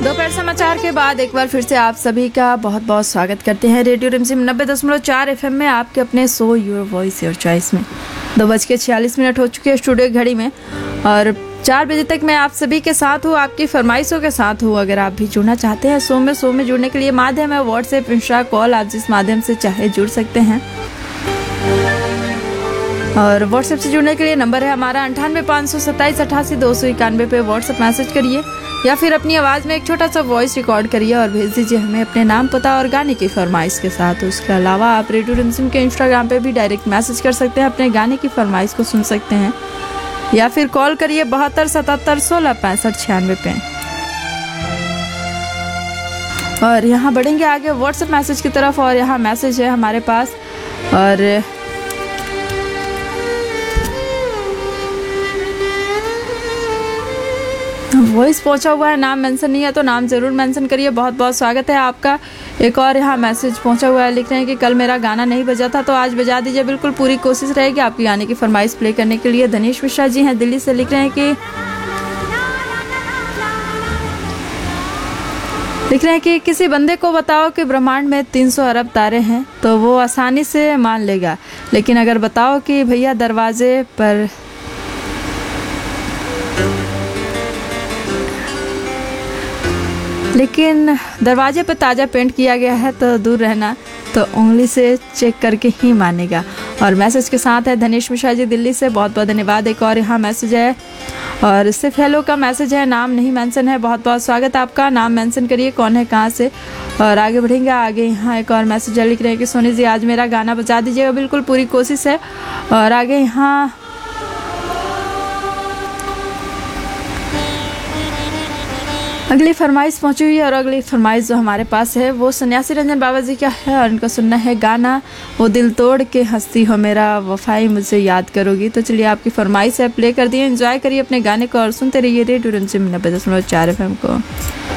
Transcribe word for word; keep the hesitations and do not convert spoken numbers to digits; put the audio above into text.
दोपहर समाचार के बाद एक बार फिर से आप सभी का बहुत बहुत स्वागत करते हैं रेडियो रिमझिम नब्बे दशमलव चार एफ एम में, आपके अपने so your voice your choice में। दो बज के छियालीस मिनट हो चुके हैं स्टूडियो घड़ी में और चार बजे तक मैं आप सभी के साथ हूँ, आपकी फरमाइशों के साथ हूँ। अगर आप भी जुड़ना चाहते हैं शो में शो में जुड़ने के लिए माध्यम है व्हाट्सएप, इंस्टा, कॉल, आप जिस माध्यम से चाहे जुड़ सकते हैं। और व्हाट्सएप से जुड़ने के लिए नंबर है हमारा अंठानवे पाँच सौ सत्ताईस अठासी दो सौ इक्यानवे पे व्हाट्सएप मैसेज करिए या फिर अपनी आवाज़ में एक छोटा सा वॉइस रिकॉर्ड करिए और भेज दीजिए हमें अपने नाम, पता और गाने की फरमाइश के साथ। उसके अलावा आप रेडियो रिमझिम के इंस्टाग्राम पे भी डायरेक्ट मैसेज कर सकते हैं, अपने गाने की फरमाइश को सुन सकते हैं या फिर कॉल करिए बहत्तर सतहत्तर सोलह पैंसठ छियानवे पे। और यहाँ बढ़ेंगे आगे व्हाट्सएप मैसेज की तरफ और यहाँ मैसेज है हमारे पास और वॉइस पहुंचा हुआ है, नाम मेंशन नहीं है तो नाम ज़रूर मेंशन करिए। बहुत बहुत स्वागत है आपका। एक और यहाँ मैसेज पहुंचा हुआ है, लिख रहे हैं कि कल मेरा गाना नहीं बजा था तो आज बजा दीजिए। बिल्कुल पूरी कोशिश रहेगी आपकी गाने की फरमाइश प्ले करने के लिए। धनेश मिश्रा जी हैं दिल्ली से, लिख रहे हैं कि लिख रहे हैं कि किसी बंदे को बताओ कि ब्रह्मांड में तीन सौ अरब तारे हैं तो वो आसानी से मान लेगा, लेकिन अगर बताओ कि भैया दरवाजे पर लेकिन दरवाजे पर ताज़ा पेंट किया गया है तो दूर रहना, तो उंगली से चेक करके ही मानेगा। और मैसेज के साथ है धनेश मिश्रा जी दिल्ली से, बहुत बहुत धन्यवाद। एक और यहाँ मैसेज है और सिर्फ हेलो का मैसेज है, नाम नहीं मेंशन है। बहुत बहुत स्वागत आपका, नाम मेंशन करिए कौन है कहाँ से। और आगे बढ़ेंगे आगे यहाँ एक और मैसेज है, लिख रहे हैं कि सोनी जी आज मेरा गाना बजा दीजिएगा। बिल्कुल पूरी कोशिश है। और आगे यहाँ अगली फरमाइश पहुंची हुई है और अगली फरमाइश जो हमारे पास है वो सन्यासी रंजन बाबा जी का है और उनका सुनना है गाना वो दिल तोड़ के हंसती हो मेरा वफाई मुझे याद करोगी। तो चलिए आपकी फरमाइश है, प्ले कर दिए, एंजॉय करिए अपने गाने को और सुनते रहिए रेडियो रिमझिम नब्बे दशमलव चार एफ एम को।